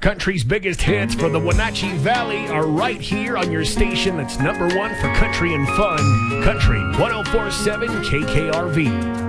Country's biggest hits for the Wenatchee Valley are right here on your station that's number one for country and fun. Country 104.7 KKRV.